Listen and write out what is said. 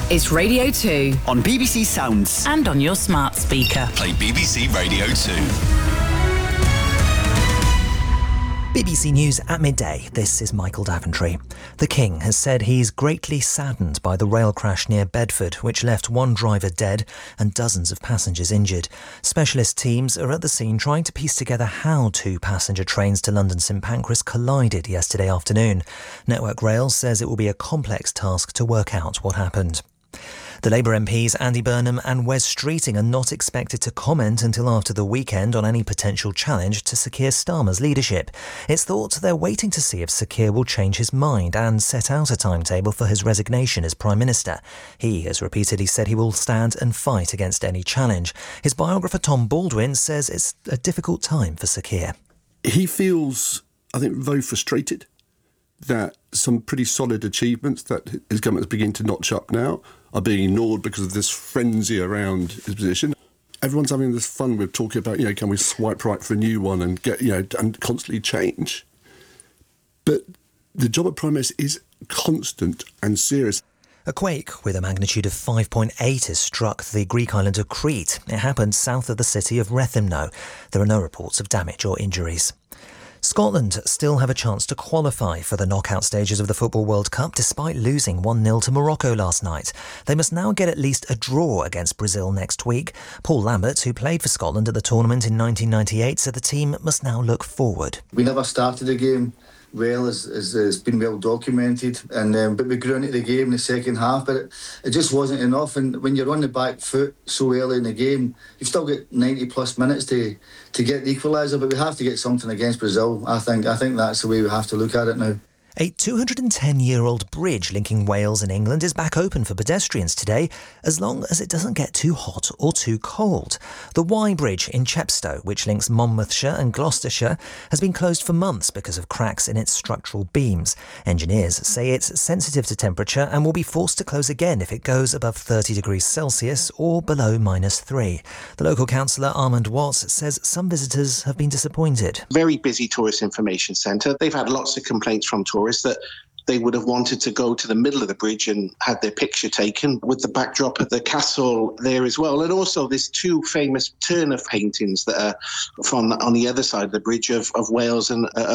is Radio 2. On BBC Sounds. And on your smart speaker. Play BBC Radio 2. BBC News at midday. This is Michael Daventry. The King has said he's greatly saddened by the rail crash near Bedford, which left one driver dead and dozens of passengers injured. Specialist teams are at the scene trying to piece together how two passenger trains to London St Pancras collided yesterday afternoon. Network Rail says it will be a complex task to work out what happened. The Labour MPs Andy Burnham and Wes Streeting are not expected to comment until after the weekend on any potential challenge to Sir Keir Starmer's leadership. It's thought they're waiting to see if Sir Keir will change his mind and set out a timetable for his resignation as Prime Minister. He has repeatedly said he will stand and fight against any challenge. His biographer Tom Baldwin says it's a difficult time for Sir Keir. He feels, I think, very frustrated that some pretty solid achievements that his government is beginning to notch up now are being ignored because of this frenzy around his position. Everyone's having this fun with talking about, can we swipe right for a new one and get, and constantly change. But the job of Prime Minister is constant and serious. A quake with a magnitude of 5.8 has struck the Greek island of Crete. It happened south of the city of Rethymno. There are no reports of damage or injuries. Scotland still have a chance to qualify for the knockout stages of the Football World Cup despite losing 1-0 to Morocco last night. They must now get at least a draw against Brazil next week. Paul Lambert, who played for Scotland at the tournament in 1998, said the team must now look forward. We never started the game well, as it's been well documented, and but we grew into the game in the second half, but it just wasn't enough. And when you're on the back foot so early in the game, you've still got 90 plus minutes to get the equaliser, but we have to get something against Brazil. I think that's the way we have to look at it now. A 210-year-old bridge linking Wales and England is back open for pedestrians today, as long as it doesn't get too hot or too cold. The Wye Bridge in Chepstow, which links Monmouthshire and Gloucestershire, has been closed for months because of cracks in its structural beams. Engineers say it's sensitive to temperature and will be forced to close again if it goes above 30 degrees Celsius or below -3. The local councillor, Armand Watts, says some visitors have been disappointed. Very busy tourist information centre. They've had lots of complaints from tourists that they would have wanted to go to the middle of the bridge and had their picture taken with the backdrop of the castle there as well. And also there's two famous Turner paintings that are from on the other side of the bridge of Wales and